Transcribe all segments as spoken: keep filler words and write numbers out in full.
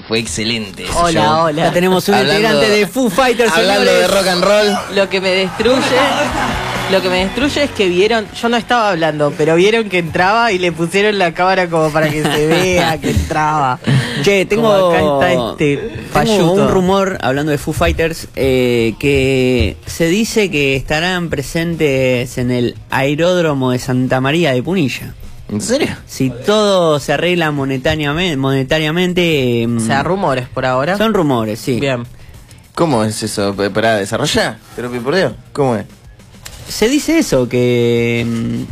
fue, fue excelente ese Hola, show. hola. Ya tenemos un Hablando- integrante de Foo Fighters, Hablando señores. de rock and roll. Lo que me destruye, lo que me destruye es que vieron, yo no estaba hablando, pero vieron que entraba y le pusieron la cámara como para que se vea que entraba. Che, tengo, Como acá está este tengo falluto. un rumor, hablando de Foo Fighters, eh, que se dice que estarán presentes en el aeródromo de Santa María de Punilla. ¿En serio? Si todo se arregla monetariamente, monetariamente O sea, rumores por ahora. son rumores, sí. Bien. ¿Cómo es eso? ¿Para desarrollar? ¿Te lo pido por Dios? ¿Cómo es? Se dice eso, que mm,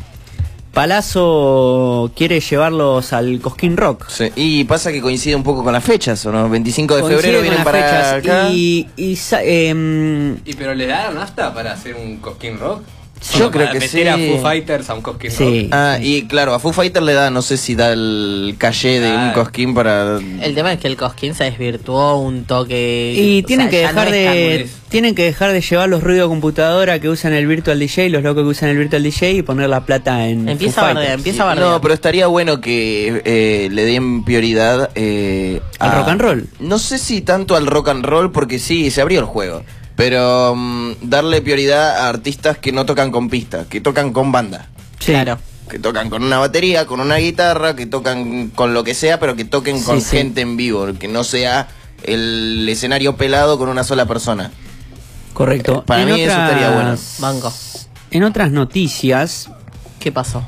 Palazzo quiere llevarlos al Cosquín Rock. Sí. Y pasa que coincide un poco con las fechas, ¿o no? veinticinco de Coincide febrero con vienen las para fechas. acá. Y, y sa- em, ¿Y pero le dan hasta para hacer un Cosquín Rock? Yo Como creo para que meter sí. a Foo Fighters a un Cosquín Sí. Rock. Ah, y claro, a Foo Fighter le da, no sé si da el calle de un Claro. cosquín para... El tema es que el Cosquín se desvirtuó un toque. y o tienen sea, que ya dejar no es tan- de es. tienen que dejar de llevar los ruidos de computadora que usan el Virtual D J, los locos que usan el Virtual D J, y poner la plata en Empieza Foo a bardear, Fighters. empieza a bardear. No, pero estaría bueno que eh, le den prioridad eh, ¿Al a- rock and roll? No sé si tanto al rock and roll, porque sí, se abrió el juego. Pero mm, darle prioridad a artistas que no tocan con pista, que tocan con banda. Sí. Claro. Que tocan con una batería, con una guitarra, que tocan con lo que sea, pero que toquen con Sí, sí. gente en vivo, que no sea el escenario pelado con una sola persona. Correcto. Eh, para En mí eso estaría bueno. Banco. En otras noticias, ¿Qué pasó?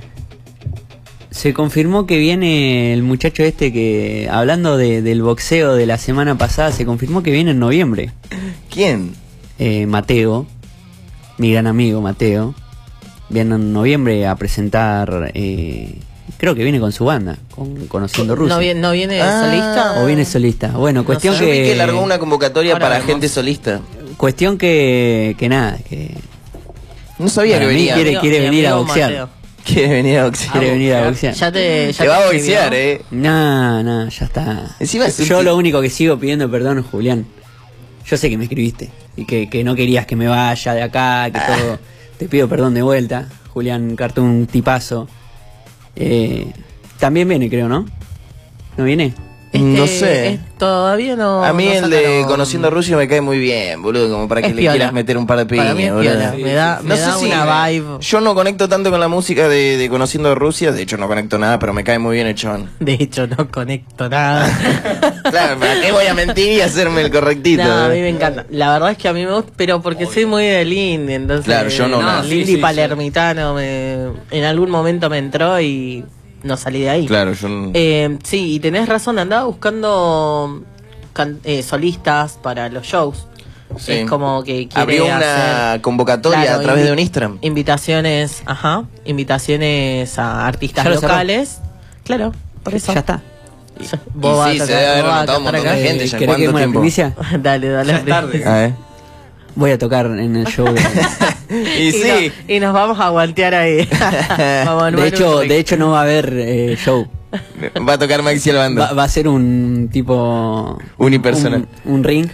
se confirmó que viene el muchacho este que, hablando de- del boxeo de la semana pasada, se confirmó que viene en noviembre. ¿Quién? Eh, Mateo, mi gran amigo Mateo, viene en noviembre a presentar, eh, creo que viene con su banda, con Conociendo Rusia. ¿No viene, no viene Ah. solista? O viene solista. Bueno, cuestión Yo que, vi que largó una convocatoria Ahora para vemos. gente solista. cuestión que, que nada, que No sabía Para que mí venía. quiere- Amigo- quiere mi venir a amigo boxear. Mateo. Quiere venir a boxear. quiere venir a Ya boxear. ya te, ya Te va a escribió. boxear, eh. No, no, ya está. Encima es un Yo ti- lo único que sigo pidiendo perdón, Julián. Yo sé que me escribiste y que, que no querías que me vaya de acá, que todo. Te pido perdón de vuelta. Julián Cartoon, tipazo. Eh, también viene, creo, ¿no? ¿No viene? Este, No sé. es- todavía no. A mí no el de sacaron- Conociendo Rusia me cae muy bien, boludo, como para que Es le piola. quieras meter un par de Para mí es piñas, boludo. piola. Me da, me da una vibe. Yo no conecto tanto con la música de, de Conociendo Rusia, de hecho no conecto nada, pero me cae muy bien el chabón. De hecho, no conecto nada. Claro, ¿para qué voy a mentir y hacerme el correctito? No, a mí eh? me encanta. La verdad es que a mí me gusta, pero porque soy muy de Lindy, entonces. Claro, yo no, nada. Lindy Sí, sí, palermitano me, en algún momento me entró y no salí de ahí. Claro, yo no... Eh, sí, y tenés razón, andaba buscando can- eh, solistas para los shows. Sí. Es como que quiere Abrió una hacer, convocatoria claro, a través invi- de un Instagram. Invitaciones, ajá, invitaciones a artistas Ya lo cerró. locales. Claro, por eso. Ya está. Vos Y vas sí, a se tocar- debe haber vos vas a anotado un cantar montón de acá. gente. ¿Ya ¿Querés que cuánto demos la tiempo? primicia? Dale, dale. Ya es tarde. A ver. Voy a tocar en el show. de- Y Y, sí. no- y nos vamos a guantear ahí. Vamos a De armar hecho, un- de hecho no va a haber eh, show. Va a tocar Maxi el bando. Va, va a ser un tipo Unipersonal. un, un ring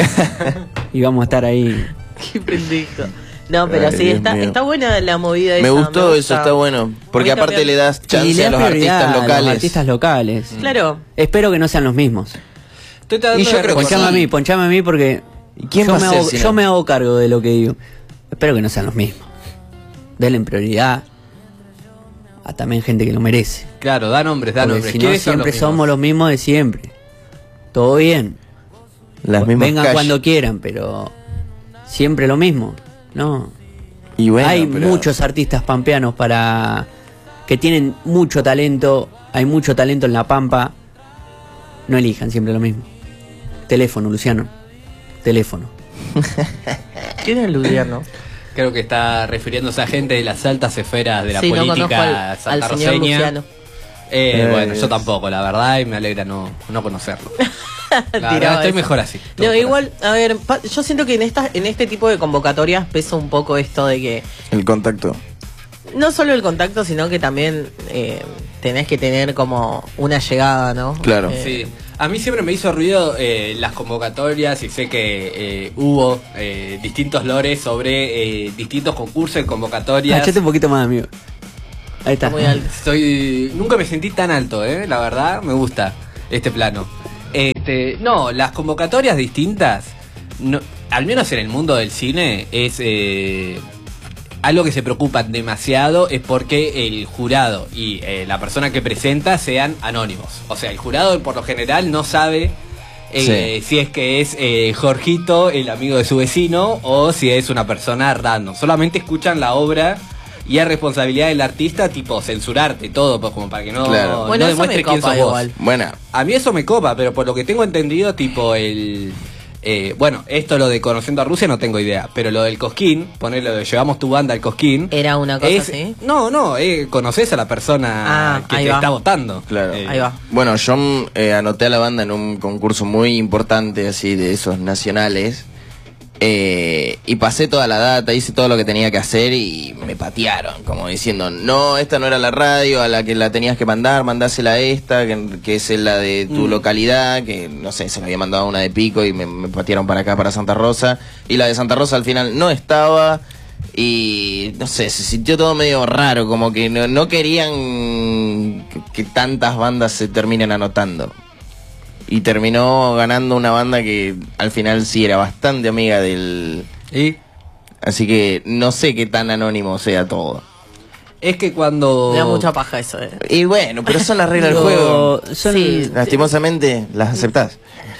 y vamos a estar ahí. Qué pendejo. No, pero Ay, sí, Dios está, mío. está buena la movida Me esa. gustó gusta. eso, está bueno. Porque A mí aparte también. le das Y chance le a das los prioridad artistas a los locales. artistas locales. Claro. Espero que no sean los mismos. Estoy tratando Y yo de creo que Ponchame sí. a mí, ponchame a mí porque ¿Y quién yo, va a me ser hago, si yo no? me hago cargo de lo que digo. Espero que no sean los mismos. Denle prioridad a también gente que lo merece. Claro, da nombres, da Porque nombres. si no ¿Quiénes son siempre los somos mismos? los mismos de siempre. Todo bien. Las mismas Vengan calles. cuando quieran, pero siempre lo mismo. No. Y bueno, hay pero- muchos artistas pampeanos para que tienen mucho talento, hay mucho talento en la Pampa. No elijan siempre lo mismo. Teléfono, Luciano. Teléfono. ¿Quién es Luciano? Creo que está refiriéndose a gente de las altas esferas de la Sí, no conozco política al, al señor santarroceña. Luciano. Eh, Ay, bueno, Dios. yo tampoco, la verdad, y me alegra no, no conocerlo. La Tiraba verdad, estoy eso. mejor así. estoy No, mejor igual, a ver, pa- yo siento que en esta, en este tipo de convocatorias pesa un poco esto de que El contacto. no solo el contacto, sino que también eh, tenés que tener como una llegada, ¿no? Claro. Eh, Sí, a mí siempre me hizo ruido eh, las convocatorias y sé que eh, hubo eh, distintos lores sobre eh, distintos concursos y convocatorias. Agachate un poquito más, amigo. Ahí está. Está muy alto. Soy, nunca me sentí tan alto, eh, la verdad, me gusta este plano. Eh, Este, no, las convocatorias distintas, no, al menos en el mundo del cine, es eh, algo que se preocupan demasiado, es porque el jurado y eh, la persona que presenta sean anónimos. O sea, el jurado por lo general no sabe eh, sí. si es que es eh, Jorgito, el amigo de su vecino, o si es una persona random. Solamente escuchan la obra y es responsabilidad del artista, tipo, censurarte todo, pues, como para que no, claro. no bueno, demuestre quién sos vos. Bueno. A mí eso me copa, pero por lo que tengo entendido, tipo, el... Eh, bueno, esto lo de Conociendo a Rusia no tengo idea, pero lo del Cosquín, poner lo de Llevamos tu banda al Cosquín... ¿Era una cosa es, así? No, no, eh, conoces a la persona ah, que te va. está votando. Claro. Eh, ahí va. Bueno, yo eh, anoté a la banda en un concurso muy importante, así, de esos nacionales. Eh, y pasé toda la data, hice todo lo que tenía que hacer y me patearon, como diciendo, no, esta no era la radio a la que la tenías que mandar, mandásela a esta, que, que es la de tu mm. localidad, que no sé, se la había mandado a una de Pico y me, me patearon para acá, para Santa Rosa, y la de Santa Rosa al final no estaba, y no sé, se sintió todo medio raro, como que no, no querían que, que tantas bandas se terminen anotando. Y terminó ganando una banda que al final sí era bastante amiga del... ¿Y? Así que no sé qué tan anónimo sea todo. Es que cuando... Me da mucha paja eso, eh. Y bueno, pero son las reglas del juego. Son... Sí. Lastimosamente, las aceptás.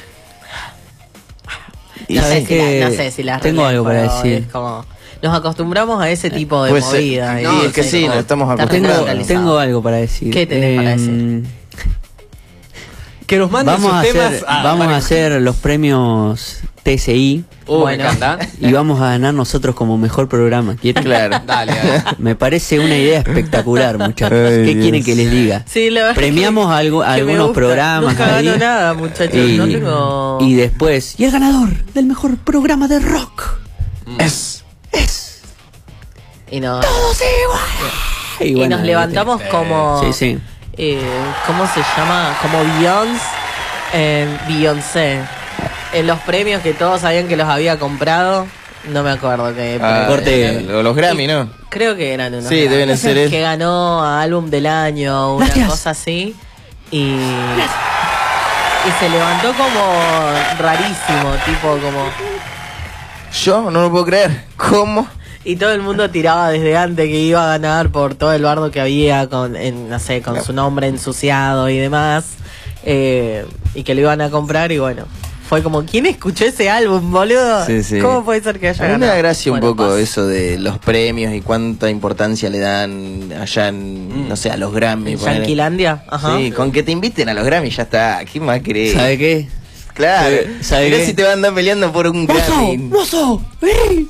No, ¿sabes sé si qué? la, no sé si las Tengo reglas, algo para pero decir. es como... Nos acostumbramos a ese tipo de Pues, movidas. sí, y es que sé, sí, como- nos estamos está acostumbrados. Tengo, naturalizado. tengo algo para decir. ¿Qué tenés para Em, Que nos manden Vamos, sus a temas... hacer, ah, vamos vale. a hacer los premios T S I Uh, Bueno. me encanta. y vamos a ganar nosotros como mejor programa. ¿Quieren? Claro. Dale, dale. Me parece una idea espectacular, muchachos. Ay, ¿Qué Dios. quieren que les diga? Sí, la verdad Premiamos que- algo- que me algunos gusta. programas Nunca ahí. gano nada, muchachos. Y, No tengo... y después, y el ganador del mejor programa de rock Es. es Y, no, Todos Iguales. Y, y bueno, nos levantamos sí. como... Sí, sí. eh, ¿cómo se llama? Como Beyoncé en Beyoncé. En los premios que todos sabían que los había comprado. No me acuerdo qué. Ah, corte. lo- los Grammy, ¿no? Creo que eran unos. Sí, Grammys. deben ser eso. Que ganó a álbum del año, una Gracias. cosa así. Y. Y se levantó como rarísimo, tipo como. Yo no lo puedo creer. ¿Cómo? Y todo el mundo tiraba desde antes que iba a ganar por todo el bardo que había con, en, no sé, con su nombre ensuciado y demás. Eh, y que lo iban a comprar y bueno. Fue como, ¿quién escuchó ese álbum, boludo? Sí, sí. ¿Cómo puede ser que haya A mí me da ganado? gracia un Bueno, poco pasa. eso de los premios y cuánta importancia le dan allá en, no sé, a los Grammy. ¿En ponele. Yanquilandia? Ajá. Sí, con que te inviten a los Grammy ya está. ¿Qué más querés? ¿Sabe qué? Claro. ¿Sabe- sabe Mirá qué? si te van a andar peleando por un ¡Mozo! Grammy. ¡Mozo! ¡Vení!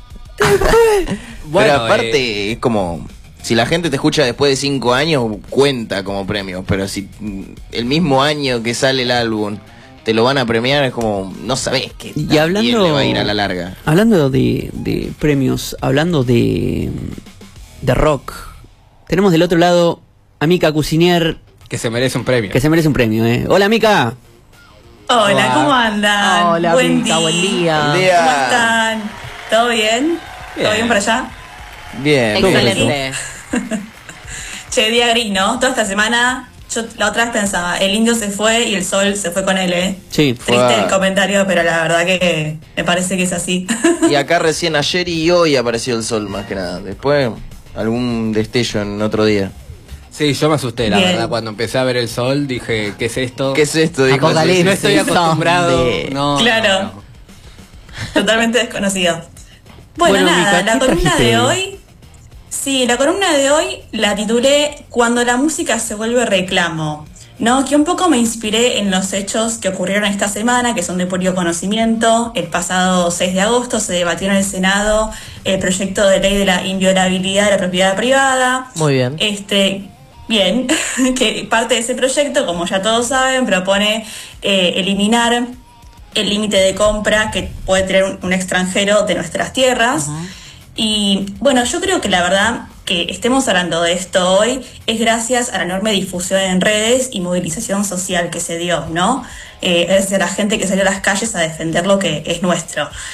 Pero aparte, es como... Si la gente te escucha después de cinco años, cuenta como premio. Pero si mm, el mismo año que sale el álbum te lo van a premiar, es como... No sabés que Y tan hablando- bien le va a ir a la larga. Hablando de, de premios, hablando de, de rock, tenemos del otro lado a Mica Cusinier, Que se merece un premio. que se merece un premio, ¿eh? Hola, Mica. Hola, Hola. ¿cómo andan? Hola, buen Mica, día. buen día. Buen día. ¿Cómo están? ¿Todo bien? ¿Todo Bien. bien por allá? Bien, bien. Excelente. Che, día gris, ¿no? Toda esta semana, yo la otra vez pensaba, el indio se fue y el sol se fue con él, ¿eh? Sí. Triste Fue. el comentario, pero la verdad que me parece que es así. Y acá recién ayer y hoy apareció el sol más que nada. Después algún destello en otro día. Sí, yo me asusté, la Bien. verdad. Cuando empecé a ver el sol, dije, ¿qué es esto? ¿Qué es esto? Dijo Apocalipsis. No así. estoy acostumbrado. ¿Dónde? No, Claro. no, no. Totalmente desconocido. Bueno, Bueno, nada, Mica, la ¿qué columna trajiste de hoy? hoy. Sí, la columna de hoy la titulé Cuando la música se vuelve reclamo. No, que un poco me inspiré en los hechos que ocurrieron esta semana, que son de puro conocimiento. El pasado seis de agosto se debatió en el Senado el proyecto de ley de la inviolabilidad de la propiedad privada. Muy bien. Este, bien, que parte de ese proyecto, como ya todos saben, propone eh, eliminar el límite de compra que puede tener un, un extranjero de nuestras tierras. Y bueno, yo creo que la verdad que estemos hablando de esto hoy es gracias a la enorme difusión en redes y movilización social que se dio, ¿no? Eh, es de la gente que salió a las calles a defender lo que es nuestro.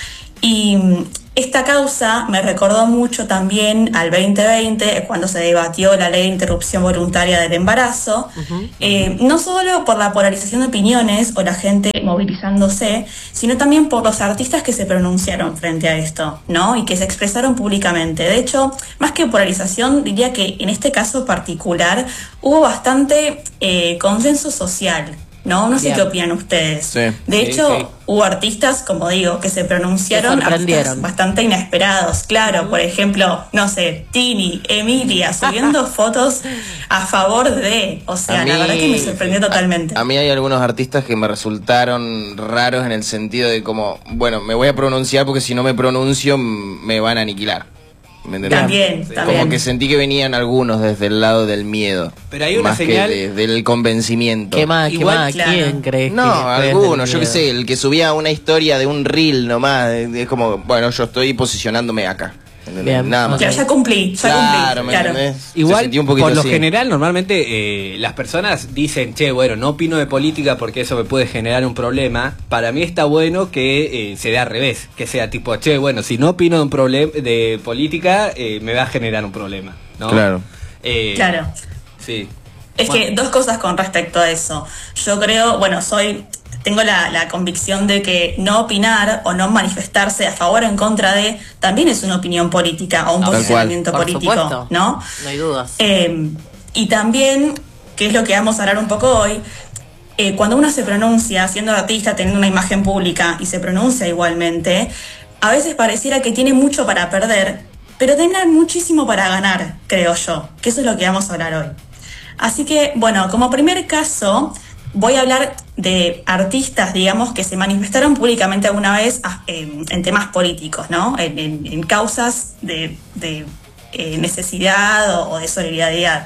Y esta causa me recordó mucho también al veinte veinte, cuando se debatió la ley de interrupción voluntaria del embarazo, uh-huh. eh, no solo por la polarización de opiniones o la gente movilizándose, sino también por los artistas que se pronunciaron frente a esto, ¿no? Y que se expresaron públicamente. De hecho, más que polarización, diría que en este caso particular hubo bastante eh, consenso social. No, no sé Bien. qué opinan ustedes. Sí. De sí, hecho, sí. hubo artistas, como digo, que se pronunciaron artistas bastante inesperados. Claro, por ejemplo, no sé, Tini, Emilia, subiendo fotos a favor de... O sea, mí, la verdad que me sorprendió totalmente. A, a mí hay algunos artistas que me resultaron raros en el sentido de como, bueno, me voy a pronunciar porque si no me pronuncio me van a aniquilar. ¿Me también, sí. también. Como que sentí que venían algunos desde el lado del miedo. Pero hay una más señal que de, del convencimiento. ¿Qué más? ¿Qué más? Claro. ¿Quién crees? No, algunos, yo qué sé, el que subía una historia de un reel nomás, es como, bueno, yo estoy posicionándome acá. Bien, nada más. Claro, ya cumplí, ya claro, cumplí. Claro. Igual, por lo así. general, normalmente eh, las personas dicen, che, bueno, no opino de política porque eso me puede generar un problema. Para mí está bueno que eh, se dé al revés, que sea tipo, che, bueno, si no opino de, un problem de política, eh, me va a generar un problema, ¿no? Claro. Eh, claro. Sí. Es bueno. que dos cosas con respecto a eso. Yo creo, bueno, soy... Tengo la, la convicción de que no opinar o no manifestarse a favor o en contra de también es una opinión política o un Tal posicionamiento cual. político, supuesto. ¿no? No hay dudas. Eh, y también, que es lo que vamos a hablar un poco hoy, eh, cuando uno se pronuncia, siendo artista, teniendo una imagen pública y se pronuncia igualmente, a veces pareciera que tiene mucho para perder, pero tiene muchísimo para ganar, creo yo, que eso es lo que vamos a hablar hoy. Así que, bueno, como primer caso... Voy a hablar de artistas, digamos, que se manifestaron públicamente alguna vez en, en temas políticos, ¿no? En, en, en causas de, de eh, necesidad o, o de solidaridad.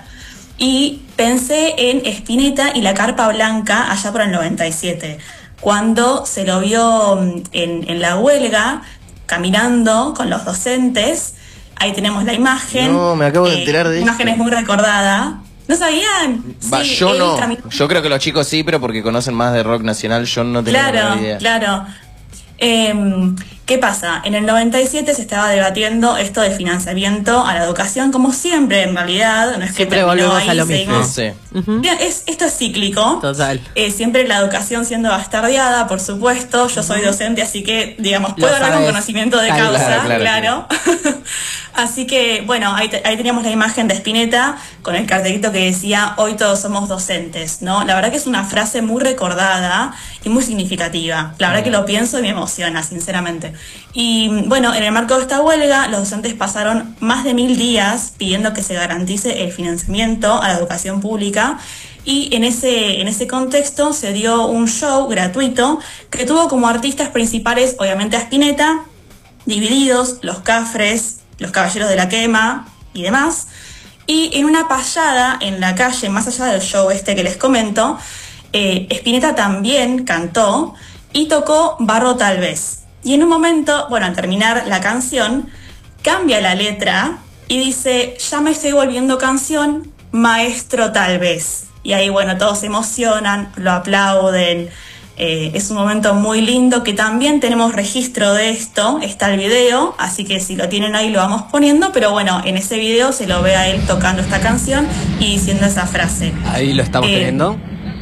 Y pensé en Spinetta y la Carpa Blanca allá por el noventa y siete, cuando se lo vio en, en la huelga, caminando con los docentes. Ahí tenemos la imagen. No, me acabo de enterar de eh, La imagen es muy recordada. ¿No sabían? Va, sí, yo no. Tramitó... Yo creo que los chicos sí, pero porque conocen más de rock nacional, yo no tenía claro, ni idea. Claro, eh, ¿qué pasa? En el noventa y siete se estaba debatiendo esto del financiamiento a la educación, como siempre, en realidad. No es que siempre volvemos ahí, a lo mismo. Sí. Uh-huh. es, esto es cíclico. Total. Eh, siempre la educación siendo bastardeada, por supuesto. Yo soy docente, así que, digamos, puedo hablar con conocimiento de claro, causa, claro. claro. claro. Así que, bueno, ahí, te, ahí teníamos la imagen de Spinetta con el cartelito que decía, hoy todos somos docentes, ¿no? La verdad que es una frase muy recordada y muy significativa. La verdad que lo pienso y me emociona, sinceramente. Y, bueno, en el marco de esta huelga, los docentes pasaron más de mil días pidiendo que se garantice el financiamiento a la educación pública. Y en ese, en ese contexto se dio un show gratuito que tuvo como artistas principales, obviamente, a Spinetta, Divididos, Los Cafres, Los Caballeros de la Quema y demás. Y en una payada en la calle, más allá del show este que les comento, eh, Spinetta también cantó y tocó Barro Tal Vez. Y en un momento, bueno, al terminar la canción, cambia la letra y dice, ya me estoy volviendo canción, maestro tal vez. Y ahí, bueno, todos se emocionan, lo aplauden. Eh, es un momento muy lindo que también tenemos registro de esto, está el video, así que si lo tienen ahí lo vamos poniendo, pero bueno, en ese video se lo ve a él tocando esta canción y diciendo esa frase. Ahí lo estamos eh, teniendo.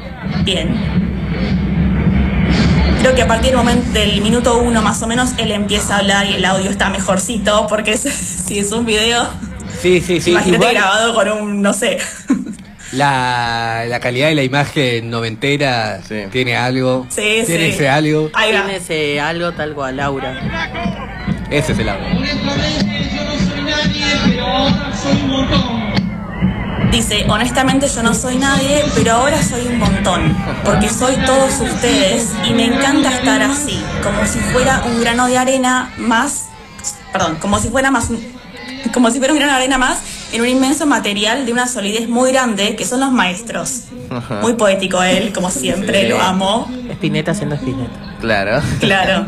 Bien. Creo que a partir del momento del minuto uno más o menos él empieza a hablar y el audio está mejorcito, porque es, si es un video, sí, sí, sí. imagínate Igual... grabado con un, no sé... La, la calidad de la imagen noventera sí. tiene algo. Sí, tiene sí. ese algo. Ahí tiene ese algo tal cual, Laura. Ese es el algo. Dice, honestamente yo no soy nadie, pero ahora soy un montón. Porque soy todos ustedes y me encanta estar así. Como si fuera un grano de arena más... Perdón, como si fuera más... Como si fuera un grano de arena más en un inmenso material de una solidez muy grande que son los maestros. Ajá. Muy poético él, como siempre, sí. Lo amo. Spinetta siendo Spinetta. Claro. Claro.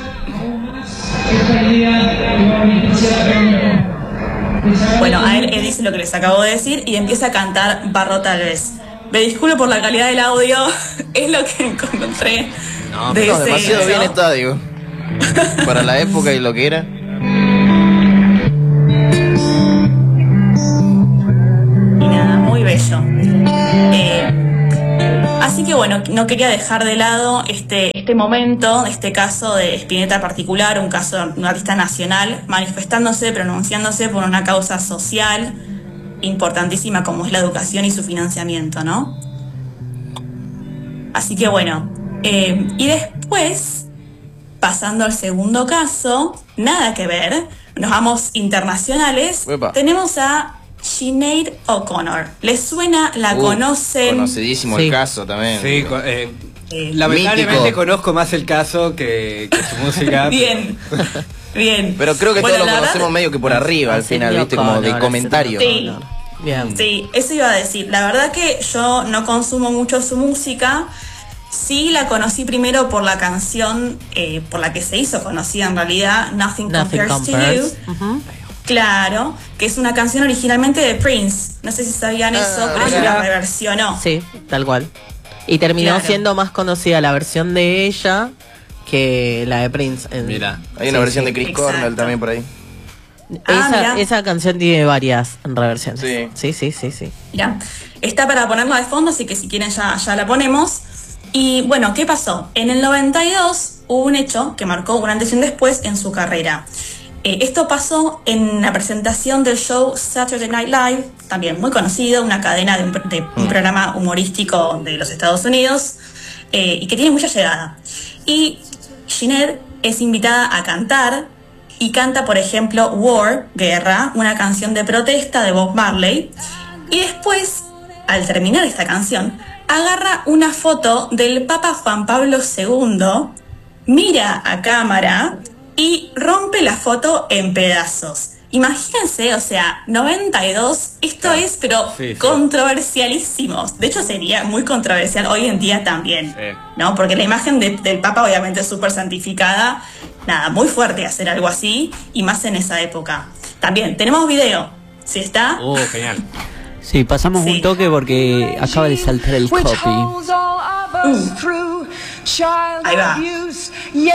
Bueno, a él, él dice lo que les acabo de decir y empieza a cantar Barro Tal Vez. Me disculpo por la calidad del audio, es lo que encontré no, de no, ese demasiado hecho. bien está, digo. Para la época y lo que era. Y nada, muy bello. Eh, así que bueno, no quería dejar de lado este, este momento, este caso de Spinetta particular, un caso de un artista nacional manifestándose, pronunciándose por una causa social importantísima como es la educación y su financiamiento, ¿no? Así que bueno, eh, y después, pasando al segundo caso, nada que ver, nos vamos internacionales, Uepa. tenemos a Sinead O'Connor. ¿Les suena? ¿La Uh, conocen? Conocidísimo Sí. el caso también. Sí, co- eh, Eh, lamentablemente mítico. conozco más el caso que, que su música. Bien, bien. Pero creo que Bueno, todos lo la conocemos verdad- medio que por arriba al final, Cindy viste, como de O'Connor, comentario. Cindy Sí. O'Connor. Bien. Sí, eso iba a decir. La verdad que yo no consumo mucho su música. Sí la conocí primero por la canción eh, por la que se hizo conocida en realidad, Nothing, Nothing Compares, Compares. to You. Ujú. Claro, que es una canción originalmente de Prince. No sé si sabían eso, pero ella mira. la reversionó. Sí, tal cual. Y terminó Claro. siendo más conocida la versión de ella que la de Prince. En- Mira. Hay una Sí, versión sí. de Chris Exacto. Cornell también por ahí. Ah, Esa, mirá. esa canción tiene varias reversiones. Sí. Sí, sí, sí, sí. Mirá, está para ponerla de fondo, así que si quieren ya, ya la ponemos. Y bueno, ¿qué pasó? En el noventa y dos hubo un hecho que marcó un antes y un después en su carrera. Eh, esto pasó en la presentación del show Saturday Night Live, también muy conocido, una cadena de un, de un programa humorístico de los Estados Unidos, eh, y que tiene mucha llegada. Y Sinead es invitada a cantar, y canta, por ejemplo, War, Guerra, una canción de protesta de Bob Marley. Y después, al terminar esta canción, agarra una foto del Papa Juan Pablo segundo, mira a cámara y rompe la foto en pedazos. Imagínense, o sea, noventa y dos, esto es, pero Sí, sí. controversialísimo. De hecho, sería muy controversial hoy en día también, Sí. ¿no? Porque la imagen de- del Papa obviamente es súper santificada. Nada, muy fuerte hacer algo así, y más en esa época. También, tenemos video, ¿sí está? Uh, genial. Sí, pasamos Sí. un toque porque acaba de saltar el copy. Ahí va.